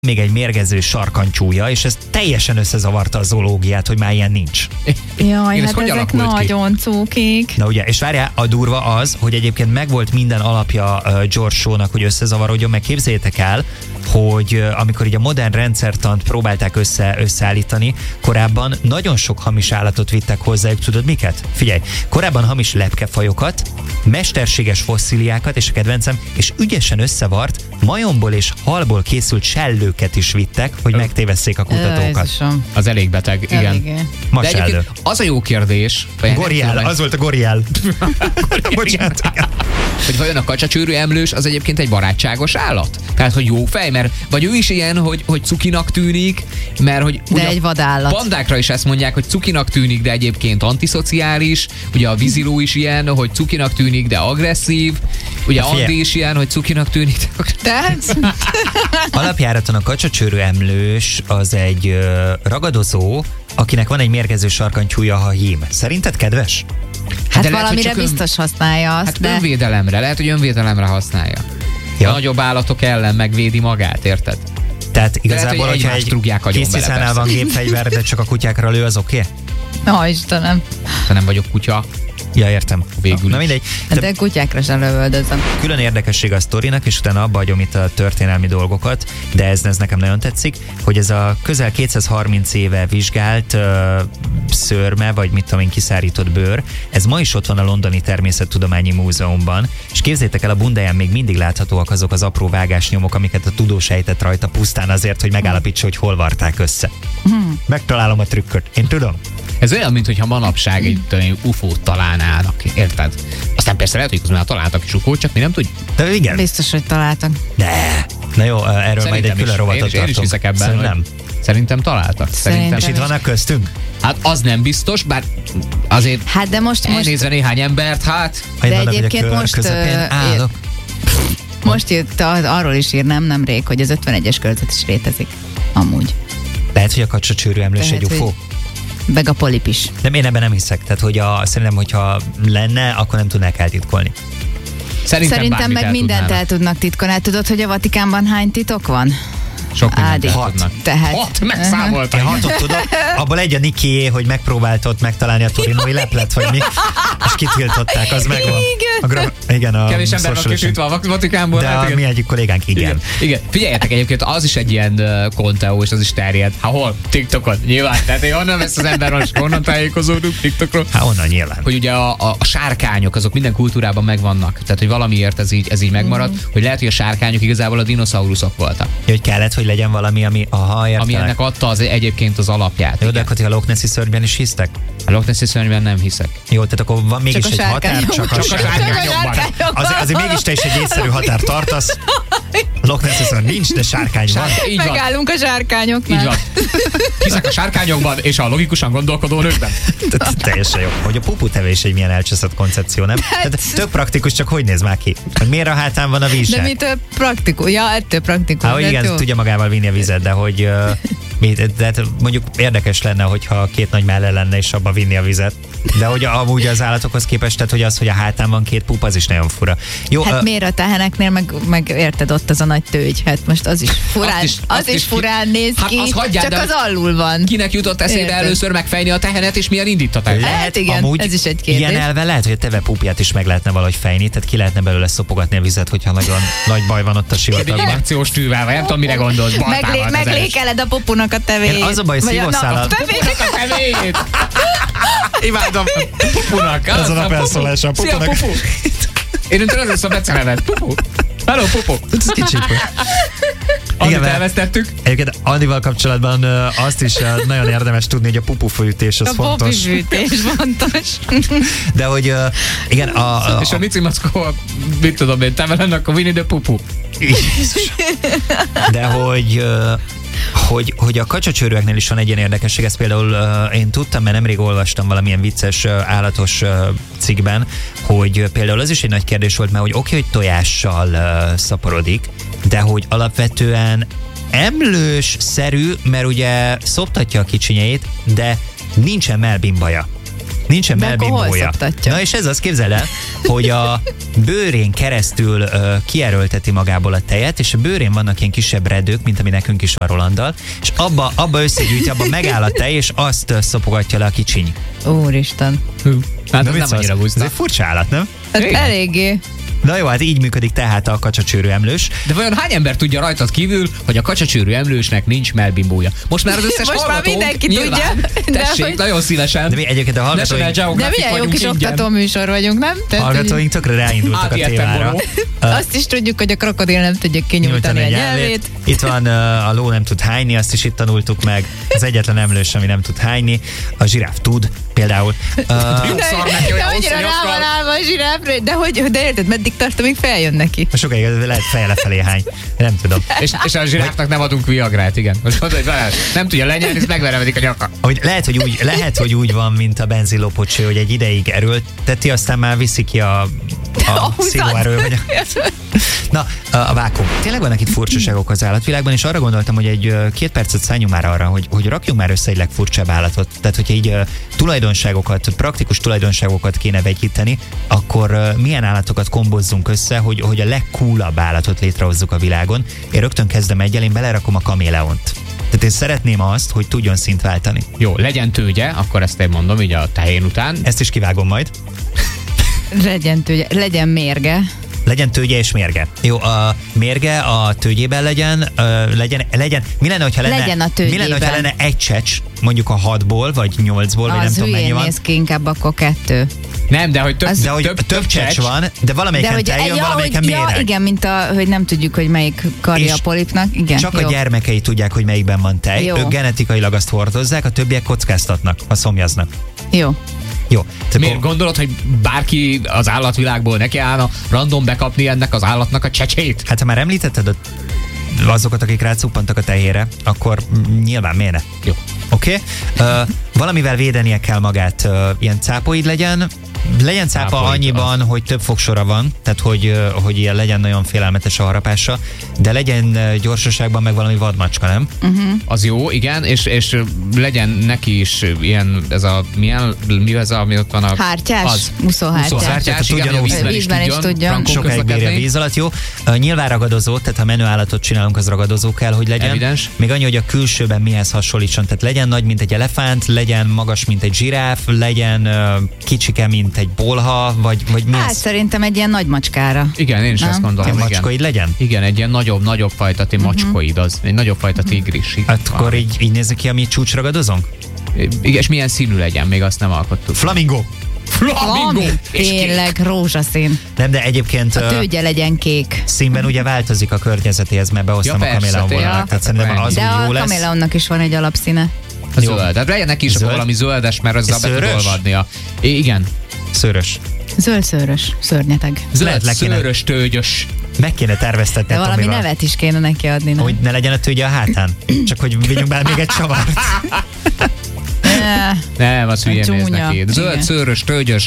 még egy mérgező sarkantyúja, és ez teljesen összezavarta a zoológiát, hogy már ilyen nincs. Jaj, hát ezek nagyon cukik. Na ugye, és várjál, a durva az, hogy egyébként megvolt minden alapja George Shaw-nak, hogy összezavarodjon, meg képzeljétek el, hogy amikor így a modern rendszertant próbálták összeállítani, korábban nagyon sok hamis állatot vittek hozzájuk, tudod miket? Figyelj, korábban hamis lepkefajokat, mesterséges fosszíliákat, és a kedvencem, és ügyesen összevart majomból és halból készült sellőket is vittek, hogy megtévesszék a kutatókat. Az elég beteg, igen. Ma de egyébként az a jó kérdés. Goriál, az volt a goriál. Bocsánat. Hogy vajon a kacsacsőrű emlős az egyébként egy barátságos állat? Tehát, hogy jó fej, mert vagy ő is ilyen, hogy cukinak tűnik, mert hogy de egy vadállat. Pandákra is ezt mondják, hogy cukinak tűnik, de egyébként antiszociális. Ugye a víziló is ilyen, hogy cukinak tűnik, de agresszív. Ugye Andi is ilyen, hogy cukinak tűnik, de alapjáraton a kacsacsőrű emlős az egy ragadozó, akinek van egy mérgező sarkantyúja, ha hím. Szerinted kedves? Hát valamire biztos használja azt, hát önvédelemre, lehet, hogy önvédelemre használja. Ja. A nagyobb állatok ellen megvédi magát, érted? Tehát igazából, lehet, hogyha egy készíszánál van gépfegyver, de csak a kutyákra lő, az oké? Istenem. Te nem vagyok kutya. Ja, értem. Végül na mindegy. De kutyákra sem lövöldözöm. Külön érdekesség a sztorinak, és utána abba hagyom itt a történelmi dolgokat, de ez nekem nagyon tetszik, hogy ez a közel 230 éve vizsgált szőrme, vagy mit tudom én, kiszárított bőr, ez ma is ott van a Londoni Természettudományi Múzeumban, és képzeljétek el, a bundáján még mindig láthatóak azok az apró vágásnyomok, amiket a tudós ejtett rajta pusztán azért, hogy megállapítsa, hogy hol varták össze. Megtalálom a trükköt, én tudom. Ez olyan, mintha manapság egy UFO-t találnának, érted? Aztán persze lehet, hogy közben találtak is UFO-t, csak mi nem tudjuk. De igen. Biztos, hogy találtak. De. Na jó, erről szerintem majd egy külön rovatot tartom. Én is hiszek ebben, Szerintem találtak. Szerintem. És itt vannak köztünk? Hát az nem biztos, bár azért hát de most elnézve néhány embert, hát. De egyébként most írt, arról is írnám nemrég, hogy az 51-es körzet is létezik. Amúgy. Lehet, hogy a kacsacsőrű emlős egy UFO. Meg a polip is. De én ebben nem hiszek. Tehát, hogy szerintem, hogyha lenne, akkor nem tudnák eltitkolni. Szerintem meg mindent el tudnak titkolni. Tudod, hogy a Vatikánban hány titok van? Sok mindent el tudnak. Tehát. 6, megszámoltam. Én 6-ot tudok. Abból egy a Nikié, hogy megpróbáltott megtalálni a torinói leplet, vagy mi, és kitiltották, az megvan. Igen, a kevés ember van kisütve a Vatikánból. De hát, mi egyik kollégánk igen. Figyeljetek, egyébként az is egy ilyen konteó, és az is terjed. Hol? TikTokon. Nyilván. Tehát honnan vesz az ember, most honnan tájékozódunk TikTokról? Onnan nyilván. Hogy ugye a sárkányok, azok minden kultúrában megvannak. Tehát, hogy valamiért ez így megmarad, hogy lehet, hogy a sárkányok igazából a dinoszauruszok voltak. Hogy kellett, hogy legyen valami, ami ennek adta egyébként az alapját. Jó, de akkor a Loch Nessi szörnyben is hisztek? A Loch Nessi szörnyben nem hiszek. Jó, tehát akkor van mégis egy határ, csak a sárkányokban. Azért mégis te is egy észszerű határ tartasz. Loch Nessi szörny nincs, de sárkány van. Megállunk a sárkányoknál. Így van. Hiszek a sárkányokban és a logikusan gondolkodó nőkben. Teljesen jó. Hogy a puputevés egy milyen elcseszett koncepció, nem? Tehát tök praktikus, csak hogy néz már ki? Hogy miért a hátán van a vízsák? De mitől praktikus? Ja, ettől praktikus. Hát, igen, tudja magával vinni a vizet, de hogy de mondjuk érdekes lenne, hogyha két nagy melle lenne, és abba vinni a vizet. De hogy amúgy az állatokhoz képest, tehát hogy az, hogy a hátán van két pup, az is nagyon fura. Jó, hát miért a teheneknél meg érted, ott az a nagy tőgy, hát most az is furán, az is furán néz ki, hát hagyjál, csak az alul van. Kinek jutott eszébe először megfejni a tehenet, és milyen indítatás? Lehet, igen, amúgy ez is egy kérdés. Ilyen elve lehet, hogy a teve pupját is meg lehetne valahogy fejni, tehát ki lehetne belőle szopogatni a vizet, hogyha nagyon nagy baj van ott a sivatagban. Egy akciós tűvel, vagy nem tudom, mire gondolsz. Meglékeled a pupunak a tevét. Az a baj, szívószállal. Imádom. Pupunak. Ez a napelszólása a pupunak. Szia, pupu. Én öntől az a becelevet. Pupu. Hello, pupu. Ez kicsit. Andit elvesztettük. Egyébként Andival kapcsolatban azt is nagyon érdemes tudni, hogy a pupufűtés az fontos. A pupufűtés fontos. De hogy igen, és a Mici Mackó, mit tudom én, te velem, akkor Winnie the Pupu. De hogy a kacsacsőrűeknél is van egy ilyen érdekesség, ezt például én tudtam, mert nemrég olvastam valamilyen vicces, állatos cikkben, hogy például az is egy nagy kérdés volt, mert hogy oké, hogy tojással szaporodik, de hogy alapvetően emlős-szerű, mert ugye szoptatja a kicsinyeit, de nincsen mellbimbaja. Nincsen melbimbója. Na és ez az, képzeld el, hogy a bőrén keresztül kierőlteti magából a tejet, és a bőrén vannak ilyen kisebb redők, mint ami nekünk is van Rolanddal, és abba összegyűjti, abba megáll a tej, és azt szopogatja le a kicsiny. Úristen. Hát ez nem annyira ez egy furcsa állat, nem? Hát eléggé. Na jó, hát így működik tehát a kacsacsőrű emlős. De vajon hány ember tudja rajtad kívül, hogy a kacsacsőrű emlősnek nincs melbimbója? Most már az összes most hallgatónk már mindenki nyilván, tudja. Tessék, nagyon szívesen. De mi egyébként a hallgatóink... De milyen jó kis oktató műsor vagyunk, nem? Hallgatóink tökre ráindultak a témára. Azt is tudjuk, hogy a krokodil nem tudja kinyújtani a nyelvét. Itt van a ló nem tud hányni, azt is itt tanultuk meg. Az egyetlen emlős, ami nem tud hányni. A zsiráf tud, például. De annyira rá van állva a zsiráfra, de érted, meddig tart, amíg feljön neki? Sokáig lehet fejlefelé hány. Nem tudom. És a zsiráfnak nem adunk viagrát, igen. Most mondod, hogy nem tudja lenyelni, és megveremedik a nyaka. Lehet, hogy úgy van, mint a benzinlopócső, hogy egy ideig erőlteti, aztán már viszi ki a szívóerő. Na, a vákum. Tényleg vannak itt furcsaságok az állatvilágban, és arra gondoltam, hogy egy 2 percet szálljunk már arra, hogy rakjunk már össze egy legfurcsább állatot. Tehát, hogyha így praktikus tulajdonságokat kéne vegyíteni, akkor milyen állatokat kombozzunk össze, hogy a legcoolabb állatot létrehozzuk a világon. Én rögtön kezdem egyel, én belerakom a kaméleont. Tehát én szeretném azt, hogy tudjon szint váltani. Jó, legyen tőgye, akkor ezt én mondom, így a tehén után. Ezt is kivágom majd. Legyen tőgye, legyen mérge. Legyen tőgye és mérge. Jó, a mérge a tőgyében legyen. Mi lenne, hogyha lenne egy csecs, mondjuk a 6-ból, vagy 8-ból, vagy nem tudom mennyi van. Az néz ki, inkább akkor 2. Nem, de hogy több csecs van, de valamelyiken teljön, valamelyiken méreg. Igen, mint hogy nem tudjuk, hogy melyik karja a polipnak. Igen, csak a gyermekei tudják, hogy melyikben van tej. Jó. Ők genetikailag azt hordozzák, a többiek kockáztatnak, ha szomjaznak. Jó. Miért gondolod, hogy bárki az állatvilágból neki állna random bekapni ennek az állatnak a csecsét? Hát ha már említetted azokat, akik rácuppantak a tehére, akkor nyilván miért ne? Jó. Oké? Valamivel védenie kell magát. Ilyen cápoid legyen cápa annyiban, hogy több fogsora van, tehát hogy ilyen legyen nagyon félelmetes a harapása, de legyen gyorsaságban meg valami vadmacska, nem? Az jó, igen, és legyen neki is ilyen, mi ez ami ott van a... Hártyás? Muszóhártyás. Igen, vízben is tudjon. Sokáig bírja a víz alatt, jó. Nyilván ragadozó, tehát ha menő állatot csinálunk, az ragadozó kell, hogy legyen. Evidens. Még annyi, hogy a külsőben mihez hasonlítson, tehát legyen nagy, mint egy elefánt, legyen magas, mint egy zsiráf, legyen kicsike, mint egy bolha, vagy mi hát szerintem egy ilyen nagy macskára. Igen, én is ezt gondolom. Macskoid legyen? Igen, egy ilyen nagyobb fajta macskoid, az egy nagyobb fajta tigris. Hát akkor így néz ki, ami csúcsragadozónk? Igen, és milyen színű legyen, még azt nem alkottuk. Flamingo! Tényleg rózsaszín. Nem, de egyébként... A tőgye legyen kék. Színben ugye változik a környezetéhez, mert behoztam a kaméleon vonalat. Tehát szerintem az de jó lesz. A kaméleonnak is van egy alapszíne. Zöld. Tehát legyen neki is akkor valami zöldes, mert azzal be tud olvadnia. Igen. Szőrös. Zöld szőrös, szörnyeteg. Zöld szőrös, tőgyös. Meg kéne terveztetni. De valami nevet is kéne neki adni, nem? Hogy ne legyen a tőgye a hátán. Csak hogy vigyünk bele még egy csavart. Nem, az hülyén néz neki. Zöld, szőrös, tőgyös.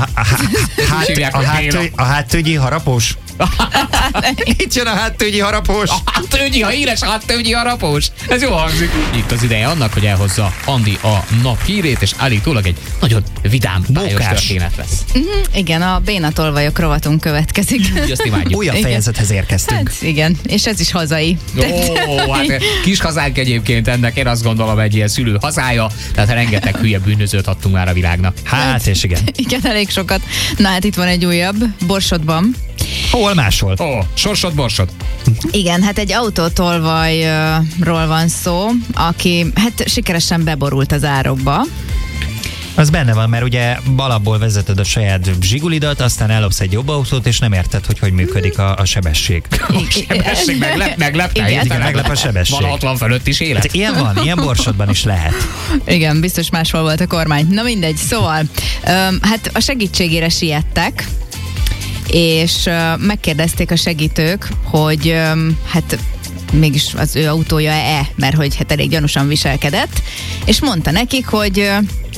A háttőgyi harapós? Itt jön a háttőgyi harapós. A híres háttőgyi harapós. Ez jó hangzik. Itt az ideje annak, hogy elhozza Andi a nap hírét, és állítólag egy nagyon vidám, bájos történet lesz. Igen, a bénatolvajok rovatunk következik. Újabb fejezethez érkeztünk. Hát, igen, és ez is hazai. Hát kis hazánk egyébként ennek, én azt gondolom, egy ilyen szülő hazája, tehát rengeteg hülye bűnözőt adtunk már a világnak. Hát és igen. Igen, elég sokat. Na hát itt van egy újabb, Borsodban. Hol máshol? Sorsod, borsod. Igen, hát egy autótolvajról van szó, aki hát sikeresen beborult az árokba. Az benne van, mert ugye balabból vezeted a saját zsigulidat, aztán ellopsz egy jobb autót, és nem érted, hogy működik a sebesség. A sebesség meglep. Igen, meglep a sebesség. Van 60 fölött is élet. Hát ilyen van, ilyen Borsodban is lehet. Igen, biztos máshol volt a kormány. Na mindegy, szóval, hát a segítségére siettek, és megkérdezték a segítők, hogy hát mégis az ő autója-e, mert hogy hát elég gyanúsan viselkedett, és mondta nekik, hogy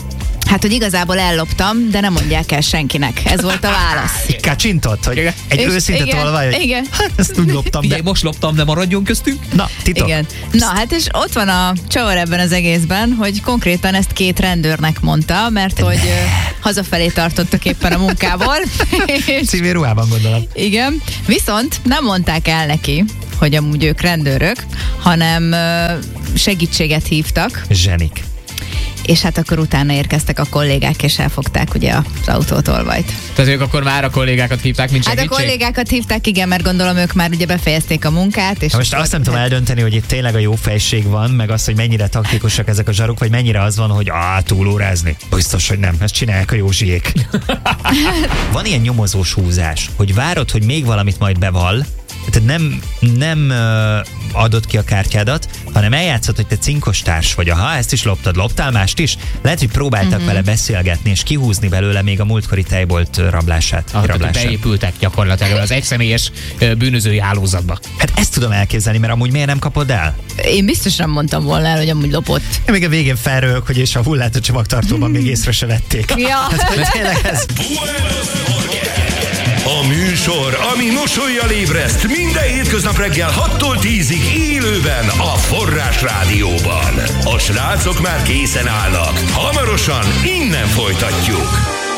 Hát, hogy igazából elloptam, de nem mondják el senkinek. Ez volt a válasz. Kacsintott, hogy egy őszinte tolvaj, hogy igen. Hát ezt úgy loptam, Figyelj, most loptam, de maradjon köztünk. Na, titok. Igen. Na, hát és ott van a csavar ebben az egészben, hogy konkrétan ezt 2 rendőrnek mondta, mert hogy hazafelé tartottak éppen a munkából. Civil ruhában gondolom. Igen. Viszont nem mondták el neki, hogy amúgy ők rendőrök, hanem segítséget hívtak. Zsenik. És hát akkor utána érkeztek a kollégák, és elfogták ugye az autótolvajt. Tehát ők akkor már a kollégákat hívták, mint segítség? Hát a kollégákat hívták, igen, mert gondolom ők már ugye befejezték a munkát. És most azt nem tudom eldönteni, hogy itt tényleg a jó fejség van, meg az, hogy mennyire taktikusak ezek a zsaruk, vagy mennyire az van, hogy túlórázni. Biztos, hogy nem. Ezt csinálják a Józsiék. Van ilyen nyomozós húzás, hogy várod, hogy még valamit majd bevall, tehát nem adod ki a kártyádat, hanem eljátszod, hogy te cinkos társ vagy. Aha, ezt is loptál mást is. Lehet, hogy próbáltak vele beszélgetni, és kihúzni belőle még a múltkori tejbolt rablását. Beépültek gyakorlatilag az egyszemélyes bűnözői hálózatba. Hát ezt tudom elképzelni, mert amúgy miért nem kapod el? Én biztos nem mondtam volna el, hogy amúgy lopott. Én még a végén felröhög, hogy és a hullát csomagtartóban még észre se vették. Ja. Hát, tényleg ez... A műsor, ami mosollyal ébreszt, minden hétköznap reggel 6-tól 10-ig élőben a Forrás Rádióban. A srácok már készen állnak. Hamarosan innen folytatjuk.